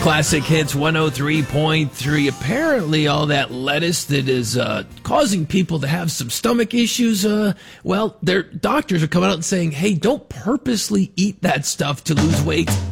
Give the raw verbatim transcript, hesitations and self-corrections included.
Classic Hits one oh three point three. Apparently, all that lettuce that is uh, causing people to have some stomach issues, uh, well, their doctors are coming out and saying, hey, don't purposely eat that stuff to lose weight.